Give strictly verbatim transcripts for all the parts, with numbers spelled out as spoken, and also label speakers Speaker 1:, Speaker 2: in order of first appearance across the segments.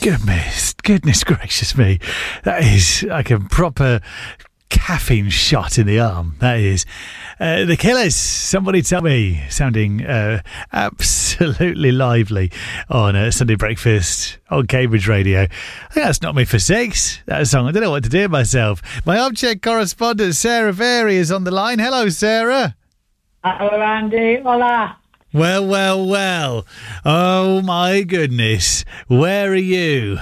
Speaker 1: Goodness, goodness gracious me. That is like a proper caffeine shot in the arm. That is. Uh, the Killers, Somebody Tell Me, sounding uh, absolutely lively on uh, Sunday Breakfast on Cambridge Radio. I think that's Not Me for Six, that song. I don't know what to do with myself. My armchair correspondent, Sarah Very, is on the line. Hello, Sarah.
Speaker 2: Hello, Andy. Hola.
Speaker 1: Well, well, well. Oh, my goodness. Where are you?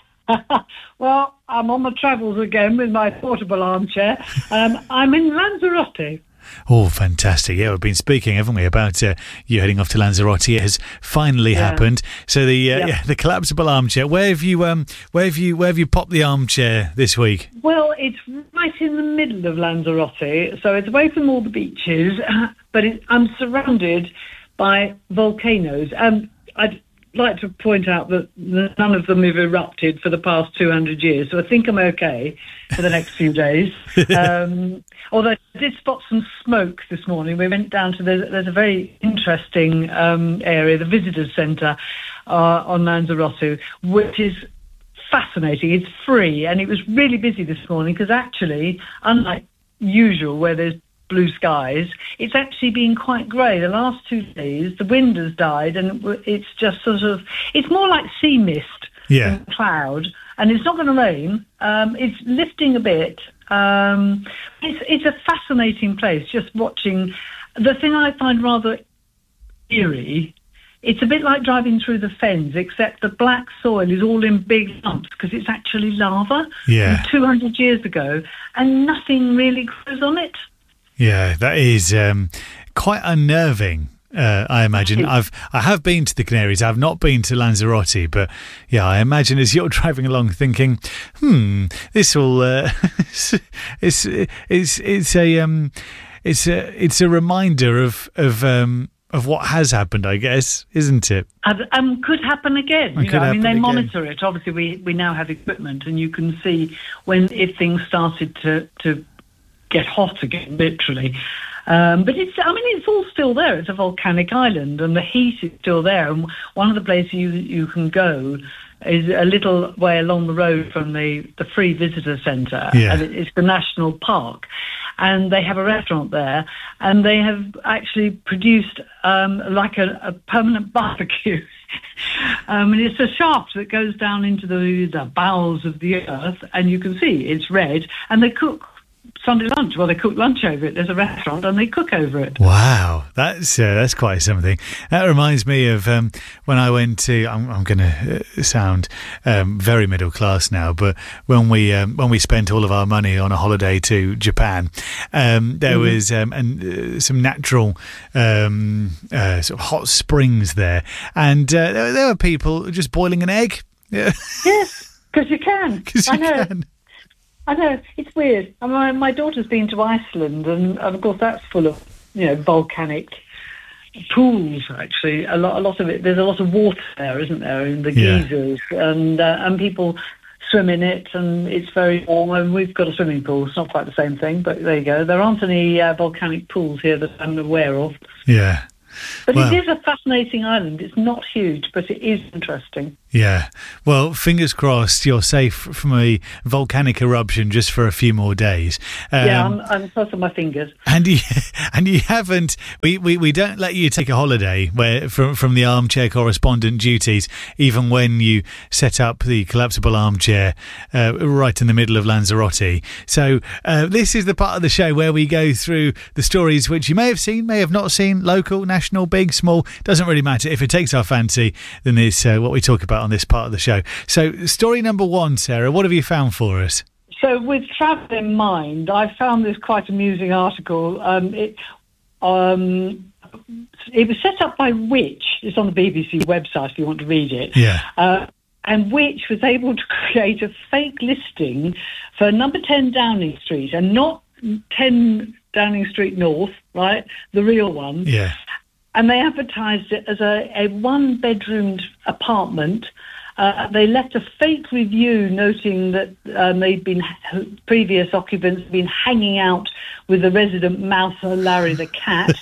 Speaker 2: Well, I'm on my travels again with my portable armchair. Um, I'm in Lanzarote.
Speaker 1: Oh, fantastic. Yeah, we've been speaking, haven't we, about uh, you heading off to Lanzarote. It has finally
Speaker 2: yeah.
Speaker 1: happened. So the uh,
Speaker 2: yeah.
Speaker 1: yeah, the collapsible armchair. Where have you um where have you where have you popped the armchair this week?
Speaker 2: Well, it's right in the middle of Lanzarote, so it's away from all the beaches, but it, I'm surrounded by volcanoes. Um, I'd like to point out that none of them have erupted for the past two hundred years, so I think I'm okay for the next few days. Um, although I did spot some smoke this morning. We went down to, the, there's a very interesting um, area, the Visitors Centre uh, on Lanzarote, which is fascinating. It's free, and it was really busy this morning because actually, unlike usual where there's blue skies, it's actually been quite grey. The last two days, the wind has died, and it's just sort of, it's more like sea mist
Speaker 1: yeah.
Speaker 2: than cloud, and it's not going to rain. Um, it's lifting a bit. Um, it's, it's a fascinating place, just watching. The thing I find rather eerie, it's a bit like driving through the fens, except the black soil is all in big lumps because it's actually lava
Speaker 1: yeah.
Speaker 2: from two hundred years ago, and nothing really grows on it.
Speaker 1: Yeah, that is um, quite unnerving. Uh, I imagine I've I have been to the Canaries. I've not been to Lanzarote, but yeah, I imagine as you're driving along, thinking, "Hmm, this will uh, it's it's it's a um, it's a it's a reminder of of um, of what has happened, I guess, isn't it?
Speaker 2: And um, could happen again. You
Speaker 1: It
Speaker 2: know,
Speaker 1: could
Speaker 2: I mean, they
Speaker 1: happen
Speaker 2: monitor
Speaker 1: again.
Speaker 2: it. Obviously, we we now have equipment, and you can see when if things started to to get hot again, literally. Um, but it's, I mean, it's all still there. It's a volcanic island, and the heat is still there. And one of the places you you can go is a little way along the road from the, the free visitor centre,
Speaker 1: Yeah.
Speaker 2: and it's the national park. And they have a restaurant there, and they have actually produced um, like a, a permanent barbecue. um, and it's a shaft that goes down into the, the bowels of the earth, and you can see it's red, and they cook Sunday lunch. Well, they cook lunch over it. There's a restaurant, and they cook over it.
Speaker 1: Wow, that's uh, that's quite something. That reminds me of um, when I went to. I'm, I'm going to uh, sound um, very middle class now, but when we um, when we spent all of our money on a holiday to Japan, um, there mm-hmm. was um, and uh, some natural um, uh, sort of hot springs there, and uh, there, there were people just boiling an egg.
Speaker 2: Yes, because you can.
Speaker 1: Because you
Speaker 2: I know.
Speaker 1: can.
Speaker 2: I know, it's weird. I mean, my, my daughter's been to Iceland, and, and of course that's full of, you know, volcanic pools. Actually, a lot, a lot of it. There's a lot of water there, isn't there, in the
Speaker 1: Yeah.
Speaker 2: geysers, and uh, and people swim in it, and it's very warm. And we've got a swimming pool. It's not quite the same thing, but there you go. There aren't any uh, volcanic pools here that I'm aware of.
Speaker 1: Yeah.
Speaker 2: But
Speaker 1: Well,
Speaker 2: it is a fascinating island. It's not huge, but it is interesting.
Speaker 1: Yeah. Well, fingers crossed you're safe from a volcanic eruption just for a few more days. Um,
Speaker 2: yeah, I'm, I'm crossing my fingers.
Speaker 1: And you, and you haven't. We, we, we don't let you take a holiday where from from the armchair correspondent duties, even when you set up the collapsible armchair uh, right in the middle of Lanzarote. So uh, this is the part of the show where we go through the stories which you may have seen, may have not seen, local, national, big, small. Doesn't really matter. If it takes our fancy, then it's uh, what we talk about on this part of the show. So story number one, Sarah, what have you found for us?
Speaker 2: So with travel in mind, I found this quite amusing article. Um, it, um, it was set up by Which. It's on the B B C website if you want to read it.
Speaker 1: Yeah.
Speaker 2: Uh, and Which was able to create a fake listing for number ten Downing Street, and not ten Downing Street North, right? The real one.
Speaker 1: Yeah.
Speaker 2: And they advertised it as a, a one-bedroomed apartment. Uh, they left a fake review noting that um, they'd been previous occupants had been hanging out with the resident mouser Larry the cat,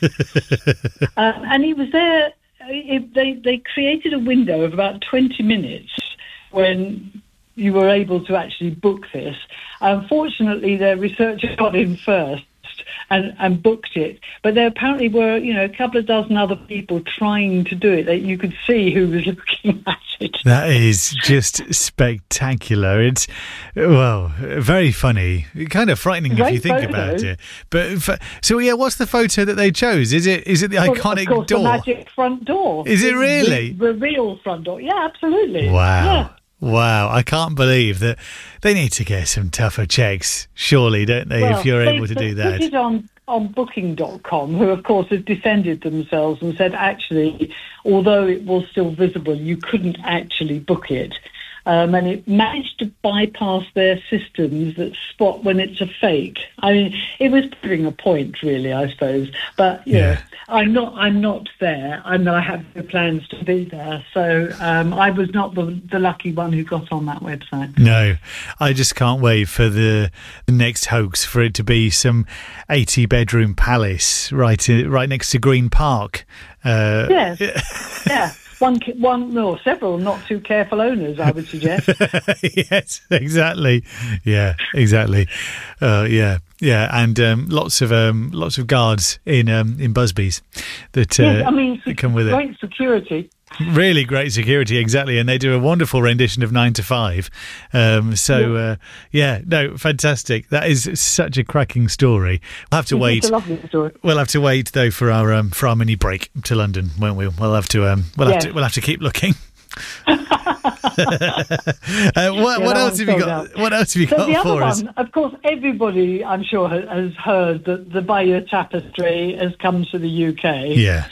Speaker 2: uh, and he was there. It, they they created a window of about twenty minutes when you were able to actually book this. Unfortunately, their researcher got in first and, and booked it. But there apparently were, you know, a couple of dozen other people trying to do it that you could see who was looking at it.
Speaker 1: That is just spectacular. It's, well, very funny. Kind of frightening
Speaker 2: Great
Speaker 1: if you think
Speaker 2: photo.
Speaker 1: about it. But so, yeah, what's the photo that they chose? Is it is it the
Speaker 2: Well,
Speaker 1: iconic
Speaker 2: of course,
Speaker 1: door?
Speaker 2: the magic front door.
Speaker 1: Is it
Speaker 2: The-
Speaker 1: really?
Speaker 2: The, the real front door. Yeah, absolutely.
Speaker 1: Wow.
Speaker 2: Yeah.
Speaker 1: Wow, I can't believe that. They need to get some tougher checks, surely, don't they,
Speaker 2: Well,
Speaker 1: if you're
Speaker 2: they-
Speaker 1: able to
Speaker 2: they
Speaker 1: do that?
Speaker 2: Put it on, on booking dot com, who, of course, have defended themselves and said, actually, although it was still visible, you couldn't actually book it. Um, and it managed to bypass their systems that spot when it's a fake. I mean, it was proving a point, really, I suppose. But you
Speaker 1: Yeah.
Speaker 2: know, I'm not. I'm not there, and I have no plans to be there. So um, I was not the, the lucky one who got on that website.
Speaker 1: No, I just can't wait for the, the next hoax, for it to be some eighty-bedroom palace right in, right next to Green Park. Uh,
Speaker 2: Yes, yeah. One, ki- one, no, several not too careful owners, I would suggest.
Speaker 1: Yes, exactly. Yeah, exactly. Uh, yeah, yeah, and um, lots of um, lots of guards in um, in Busby's that, uh,
Speaker 2: Yes, I mean,
Speaker 1: that come with it.
Speaker 2: great security.
Speaker 1: Really great security, exactly, and they do a wonderful rendition of Nine to Five. Um, so, uh, yeah, no, fantastic. That is such a cracking story. We'll have to wait.
Speaker 2: It's a lovely story.
Speaker 1: We'll have to wait though for our um, for our mini break to London, won't we? We'll have to um, we'll have
Speaker 2: Yes.
Speaker 1: to we'll have to keep looking. uh, what
Speaker 2: Yeah,
Speaker 1: what
Speaker 2: that
Speaker 1: else
Speaker 2: one's
Speaker 1: have you
Speaker 2: sold
Speaker 1: got?
Speaker 2: out.
Speaker 1: What else have you
Speaker 2: So
Speaker 1: got
Speaker 2: the other
Speaker 1: for us?
Speaker 2: one, of course, everybody, I'm sure, ha- has heard that the Bayeux Tapestry has come to the U K.
Speaker 1: Yeah,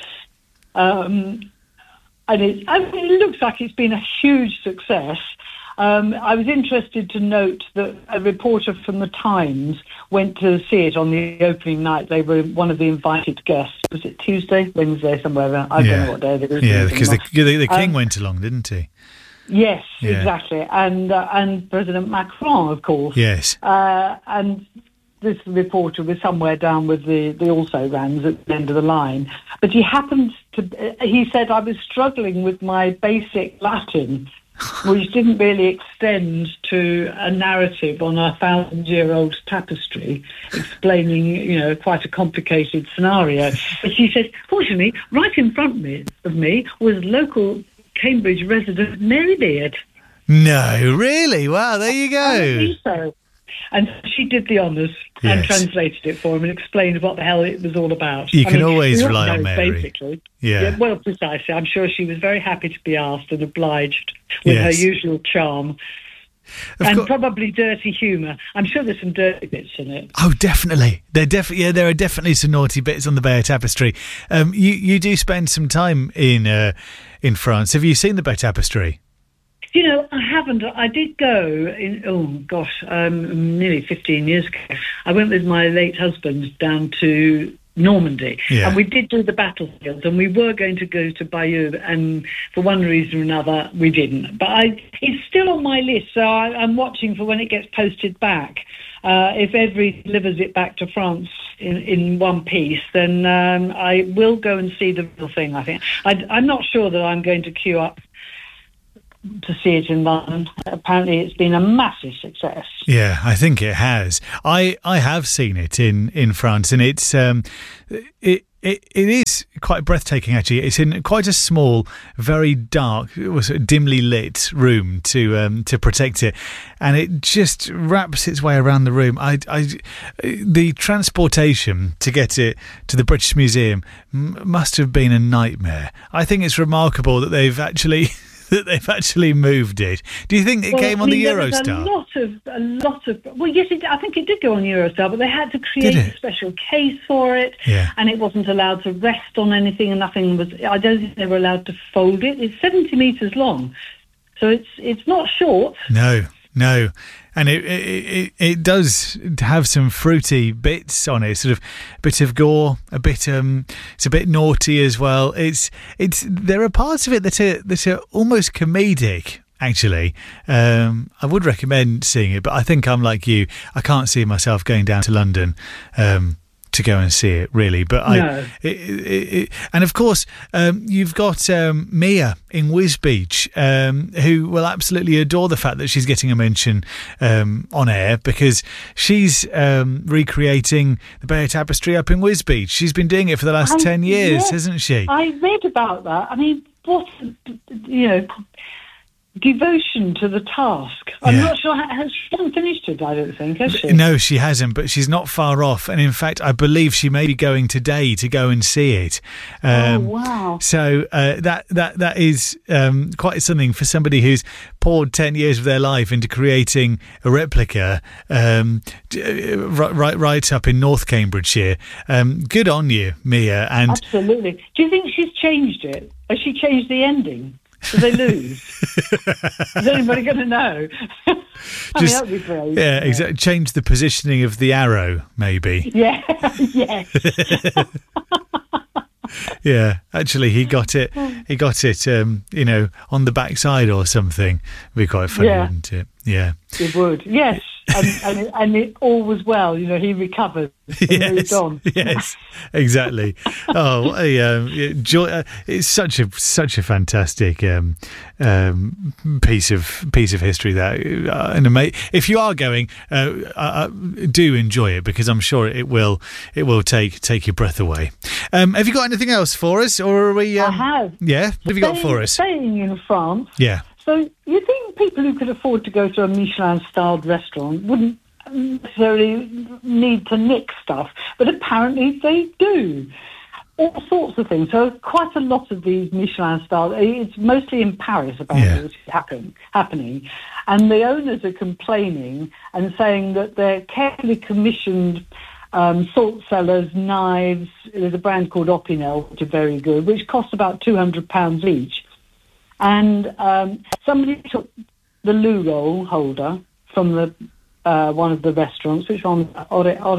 Speaker 2: Um, and it, I mean, it looks like it's been a huge success. Um, I was interested to note that a reporter from the Times went to see it on the opening night. They were one of the invited guests. Was it Tuesday, Wednesday, somewhere around? I
Speaker 1: yeah,
Speaker 2: don't know what day it is.
Speaker 1: yeah, because the, the, the king
Speaker 2: Um,
Speaker 1: went along, didn't he?
Speaker 2: Yes,
Speaker 1: Yeah.
Speaker 2: exactly. And uh, and President Macron, of course.
Speaker 1: Yes.
Speaker 2: Uh, and this reporter was somewhere down with the, the also-rans at the end of the line. But he happened to... Uh, he said, I was struggling with my basic Latin, which didn't really extend to a narrative on a thousand-year-old tapestry, explaining, you know, quite a complicated scenario. But he said, fortunately, right in front of me, of me was local Cambridge resident Mary Beard.
Speaker 1: No, really? Wow, there you
Speaker 2: I
Speaker 1: go.
Speaker 2: think so. And she did the honours and
Speaker 1: Yes.
Speaker 2: translated it for him and explained what the hell it was all about.
Speaker 1: You
Speaker 2: I
Speaker 1: can
Speaker 2: mean,
Speaker 1: always
Speaker 2: we all
Speaker 1: rely on
Speaker 2: know,
Speaker 1: Mary.
Speaker 2: Basically.
Speaker 1: Yeah.
Speaker 2: Well, precisely. I'm sure she was very happy to be asked and obliged with
Speaker 1: Yes.
Speaker 2: her usual charm.
Speaker 1: Of
Speaker 2: and
Speaker 1: cour-
Speaker 2: probably dirty humour. I'm sure there's some dirty bits in it.
Speaker 1: Oh, definitely. There definitely, yeah, there are definitely some naughty bits on the Bayeux Tapestry. Um, you you do spend some time in uh, in France. Have you seen the Bayeux Tapestry?
Speaker 2: You know, I haven't. I did go in, oh gosh, um, nearly fifteen years ago. I went with my late husband down to Normandy,
Speaker 1: Yeah.
Speaker 2: and we did do the battlefields, and we were going to go to Bayeux, and for one reason or another, we didn't. But I, it's still on my list, so I, I'm watching for when it gets posted back. Uh, if Evry delivers it back to France in, in one piece, then um, I will go and see the real thing, I think. I, I'm not sure that I'm going to queue up to see it in London. Apparently it's been a massive success.
Speaker 1: Yeah, I think it has. I, I have seen it in, in France, and it's um, it, it it is quite breathtaking. Actually, it's in quite a small, very dark, sort of dimly lit room to um, to protect it, and it just wraps its way around the room. I, I the transportation to get it to the British Museum m- must have been a nightmare. I think it's remarkable that they've actually. that they've actually moved it. Do you think it
Speaker 2: Well,
Speaker 1: came
Speaker 2: I
Speaker 1: on
Speaker 2: mean,
Speaker 1: the
Speaker 2: there was
Speaker 1: Eurostar?
Speaker 2: A lot of, a lot of. Well, yes, it, I think it did go on Eurostar, but they had to create
Speaker 1: Did it?
Speaker 2: a special case for it,
Speaker 1: Yeah.
Speaker 2: and it wasn't allowed to rest on anything, and nothing was. I don't think they were allowed to fold it. It's seventy metres long, so it's it's not short.
Speaker 1: No, no. And it, it it it does have some fruity bits on it, sort of a bit of gore, a bit um, it's a bit naughty as well. It's it's there are parts of it that are that are almost comedic. Actually, um, I would recommend seeing it, but I think I'm like you. I can't see myself going down to London um, to go and see it, really. But I,
Speaker 2: No.
Speaker 1: it, it, it, and of course, um, you've got um, Mia in Wisbech, um, who will absolutely adore the fact that she's getting a mention um, on air, because she's um, recreating the Bayeux Tapestry up in Wisbech. She's been doing it for the last
Speaker 2: And,
Speaker 1: ten years,
Speaker 2: yes,
Speaker 1: hasn't she?
Speaker 2: I read about that. I mean, what, you know, devotion to the task. I'm
Speaker 1: Yeah.
Speaker 2: not sure how, has she hasn't finished it, I don't think, has she?
Speaker 1: No, she hasn't, but she's not far off. And in fact, I believe she may be going today to go and see it. Um,
Speaker 2: oh, wow.
Speaker 1: So uh, that that that is um, quite something for somebody who's poured ten years of their life into creating a replica, um, d- right, right right up in North Cambridgeshire. Um, good on you, Mia. And
Speaker 2: Absolutely. Do you think she's changed it? Has she changed the ending? Did they lose? Is anybody going to know? I mean,
Speaker 1: Just-
Speaker 2: that would be great.
Speaker 1: yeah, exactly. Change the positioning of the arrow, maybe.
Speaker 2: Yeah, yes.
Speaker 1: Yeah, actually, he got it. He got it. Um, you know, on the backside or something. It'd be quite funny,
Speaker 2: Yeah.
Speaker 1: wouldn't it? Yeah.
Speaker 2: It would, yes. And, and, it, and it all was well. You know, he recovered and
Speaker 1: Yes,
Speaker 2: moved on.
Speaker 1: yes, exactly. Oh, a, um, yeah, joy, uh, it's such a such a fantastic um, um, piece of piece of history that, uh, and ama- if you are going, uh, uh, do enjoy it, because I'm sure it will it will take take your breath away. Um, have you got anything else for us, or are we? Um,
Speaker 2: I have.
Speaker 1: Yeah, what have you got
Speaker 2: Staying-
Speaker 1: for us?
Speaker 2: Staying in France.
Speaker 1: Yeah.
Speaker 2: So you think people who could afford to go to a Michelin-starred restaurant wouldn't necessarily need to nick stuff, but apparently they do. All sorts of things. So quite a lot of these Michelin-starred, it's mostly in Paris, apparently,
Speaker 1: Yeah.
Speaker 2: which is happen, happening. And the owners are complaining and saying that they're carefully commissioned um, salt cellars, knives. There's a brand called Opinel, which are very good, which cost about two hundred pounds each. And um, somebody took the loo roll holder from the uh, one of the restaurants, which one? Or, or,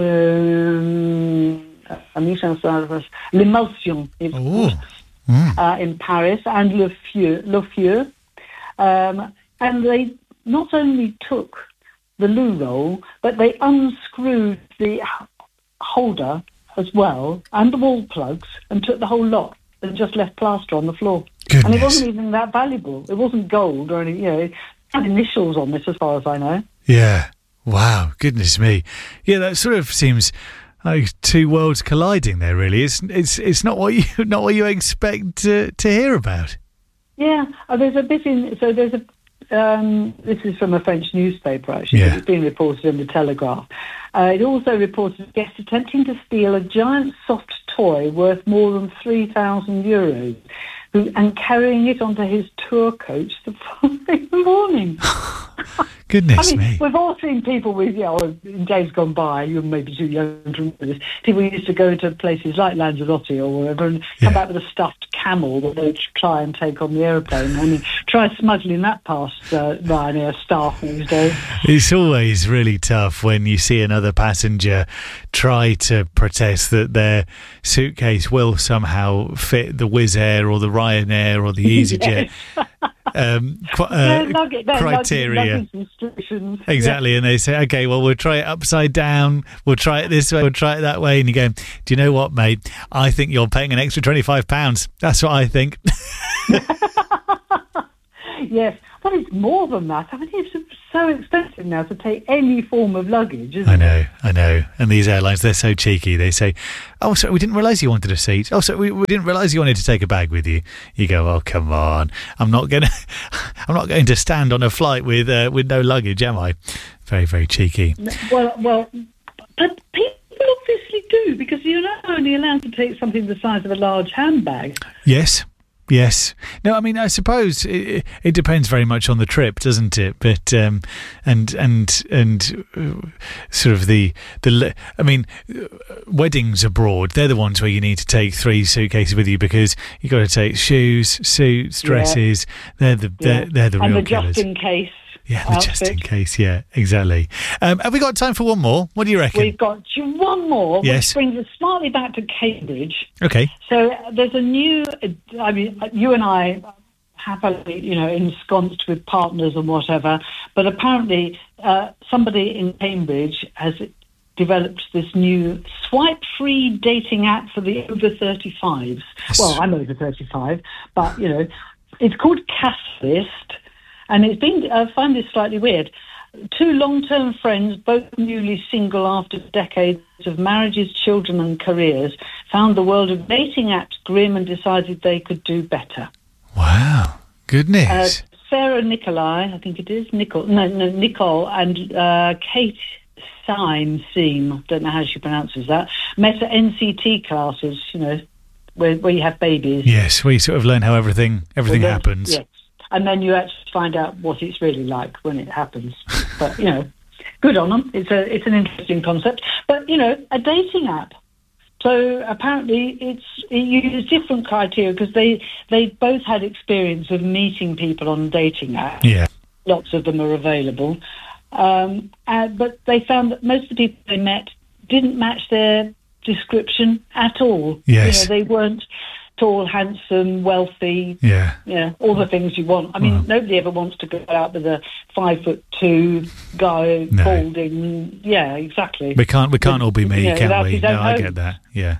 Speaker 2: a Michelin star was L'Emulsion it was
Speaker 1: Oh.
Speaker 2: called,
Speaker 1: Mm.
Speaker 2: uh, in Paris, and Le Fieu, Le Fieu. Um, and they not only took the loo roll, but they unscrewed the h- holder as well, and the wall plugs, and took the whole lot and just left plaster on the floor. And it
Speaker 1: Goodness.
Speaker 2: wasn't even that valuable. It wasn't gold or any, you know, it had initials on this as far as I know.
Speaker 1: Yeah. Wow. Goodness me. Yeah, that sort of seems like two worlds colliding there. Really, it's it's it's not what you not what you expect to to hear about.
Speaker 2: Yeah, uh, there's a bit in, so there's a, um, this is from a French newspaper actually,
Speaker 1: Yeah.
Speaker 2: but it's been reported in the Telegraph. Uh, it also reported guests attempting to steal a giant soft toy worth more than three thousand euros who, and carrying it onto his tour coach the following morning.
Speaker 1: Goodness
Speaker 2: I mean,
Speaker 1: me.
Speaker 2: we've all seen people with, you know, in days gone by, you're maybe too young to remember this, people used to go to places like Lanzarote or wherever and come
Speaker 1: Yeah.
Speaker 2: back with a stuffed camel that they'd try and take on the aeroplane. I mean, try smuggling that past uh, Ryanair staff these days.
Speaker 1: It's always really tough when you see another passenger try to protest that their suitcase will somehow fit the Wizz Air or the Ryanair or the EasyJet um, qu-
Speaker 2: They're
Speaker 1: uh,
Speaker 2: luggage- they're
Speaker 1: criteria.
Speaker 2: luggage restrictions.
Speaker 1: Exactly, and they say, okay, well, we'll try it upside down, we'll try it this way, we'll try it that way, and you go, do you know what, mate? I think you're paying an extra twenty-five pounds. That's what I think.
Speaker 2: Yes. Well, it's more than that. I mean, it's so expensive now to take any form of luggage, isn't
Speaker 1: I
Speaker 2: it?
Speaker 1: know, I know. And these airlines, they're so cheeky. They say, oh, sorry, we didn't realise you wanted a seat. Oh, sorry, we, we didn't realise you wanted to take a bag with you. You go, oh, come on. I'm not going to I'm not going to stand on a flight with uh, with no luggage, am I? Very, very cheeky.
Speaker 2: Well, well, but people obviously do, because you're not only allowed to take something the size of a large handbag.
Speaker 1: Yes. Yes. No, I mean, I suppose it, it depends very much on the trip, doesn't it? But um, and and and uh, sort of the the. I mean, uh, weddings abroad, they're the ones where you need to take three suitcases with you, because you got to take shoes, suits, dresses. They're the they're, they're the
Speaker 2: and
Speaker 1: real
Speaker 2: the
Speaker 1: killers.
Speaker 2: just in case.
Speaker 1: Yeah, the just in
Speaker 2: outfit.
Speaker 1: case. Yeah, exactly. Um, have we got time for one more? What do you reckon?
Speaker 2: We've got one more,
Speaker 1: Yes.
Speaker 2: which brings us smartly back to Cambridge.
Speaker 1: Okay.
Speaker 2: So uh, there's a new, uh, I mean, uh, you and I happily, you know, ensconced with partners and whatever, but apparently uh, somebody in Cambridge has developed this new swipe-free dating app for the over thirty-fives.
Speaker 1: Yes.
Speaker 2: Well, I'm over thirty-five, but, you know, it's called Catalyst, and it's been, I find this slightly weird. Two long-term friends, both newly single after decades of marriages, children and careers, found the world of dating apps grim and decided they could do better.
Speaker 1: Wow. Goodness.
Speaker 2: Uh, Sarah Nicolai, I think it is, Nicole, no, no, Nicole, and uh, Kate Syme, Seam, don't know how she pronounces that, met at N C T classes, you know, where, where you have babies.
Speaker 1: Yes, we sort of learn how everything everything
Speaker 2: Well,
Speaker 1: happens.
Speaker 2: Yes. And then you actually find out what it's really like when it happens. But, you know, good on them. It's a it's an interesting concept. But, you know, a dating app. So apparently it's it uses different criteria because they, they both had experience of meeting people on dating apps.
Speaker 1: Yeah.
Speaker 2: Lots of them are available. Um, uh, but they found that most of the people they met didn't match their description at all.
Speaker 1: Yes.
Speaker 2: You know, they weren't tall, handsome, wealthy,
Speaker 1: Yeah.
Speaker 2: yeah, all the things you want. I mean,
Speaker 1: Well.
Speaker 2: nobody ever wants to go out with a five foot two guy,
Speaker 1: No.
Speaker 2: balding. Yeah, exactly.
Speaker 1: We can't we can't all be me,
Speaker 2: Yeah,
Speaker 1: can
Speaker 2: without
Speaker 1: we?
Speaker 2: his own
Speaker 1: No, I
Speaker 2: home.
Speaker 1: get that. Yeah.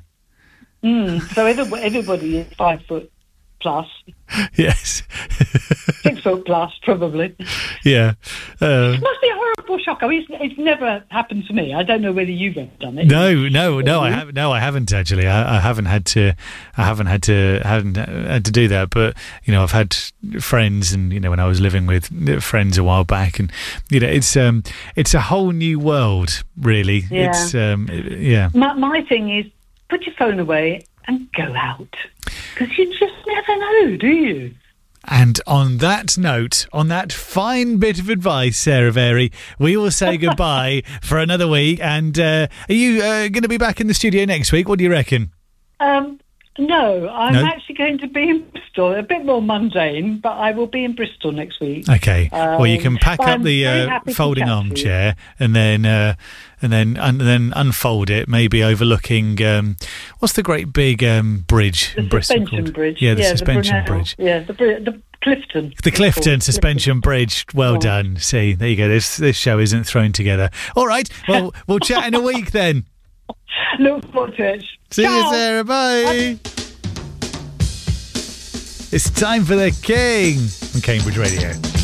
Speaker 2: Mm, so every, everybody is five foot plus,
Speaker 1: Yes.
Speaker 2: six foot plus, probably.
Speaker 1: Yeah. Uh,
Speaker 2: It must be a horrible shock. I mean, it's, it's never happened to me. I don't know whether you've ever done it.
Speaker 1: no, no, no. I
Speaker 2: Mhm.
Speaker 1: haven't. No, I haven't actually. I, I haven't had to. I haven't had to. Haven't had to do that. But you know, I've had friends, and you know, when I was living with friends a while back, and you know, it's um, it's a whole new world, really.
Speaker 2: Yeah.
Speaker 1: It's um, yeah.
Speaker 2: My, my thing is, put your phone away and go out. Because you just never know, do you?
Speaker 1: And on that note, on that fine bit of advice, Sarah Very, we will say goodbye for another week. And uh, are you uh, going to be back in the studio next week? What do you reckon?
Speaker 2: Um, no, I'm
Speaker 1: No?
Speaker 2: actually going to be in Bristol. A bit more mundane, but I will be in Bristol next week.
Speaker 1: Okay. well, you can
Speaker 2: Um,
Speaker 1: pack
Speaker 2: but
Speaker 1: up
Speaker 2: I'm
Speaker 1: the
Speaker 2: very
Speaker 1: uh,
Speaker 2: happy to
Speaker 1: folding
Speaker 2: chat to you.
Speaker 1: armchair and then uh, and then and then unfold it, maybe overlooking um, what's the great big um, bridge
Speaker 2: The
Speaker 1: in Bristol
Speaker 2: suspension
Speaker 1: called?
Speaker 2: bridge.
Speaker 1: Yeah, the suspension
Speaker 2: Brunel.
Speaker 1: bridge.
Speaker 2: Yeah, the, Bri- the Clifton.
Speaker 1: The
Speaker 2: it's
Speaker 1: Clifton
Speaker 2: called.
Speaker 1: suspension bridge. Well
Speaker 2: Oh.
Speaker 1: done. See, there you go. This this show isn't thrown together. All right. Well, we'll chat in a week then.
Speaker 2: Look forward to it.
Speaker 1: See you,
Speaker 2: Ciao.
Speaker 1: Sarah. Bye. It's time for the King on Cambridge Radio.